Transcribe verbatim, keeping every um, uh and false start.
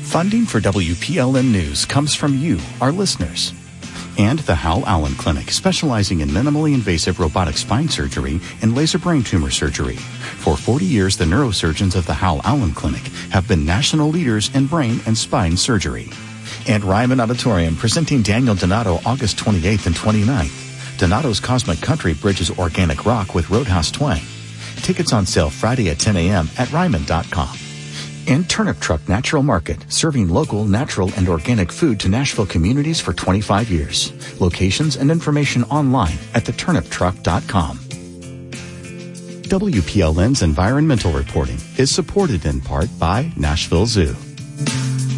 Funding for W P L N News comes from you, our listeners. And the Hal Allen Clinic, specializing in minimally invasive robotic spine surgery and laser brain tumor surgery. For forty years, the neurosurgeons of the Hal Allen Clinic have been national leaders in brain and spine surgery. And Ryman Auditorium, presenting Daniel Donato August twenty-eighth and twenty-ninth. Donato's Cosmic Country bridges organic rock with Roadhouse twang. Tickets on sale Friday at ten a.m. at ryman dot com. And Turnip Truck Natural Market, serving local, natural, and organic food to Nashville communities for twenty-five years. Locations and information online at the turnip truck dot com. W P L N's environmental reporting is supported in part by Nashville Zoo.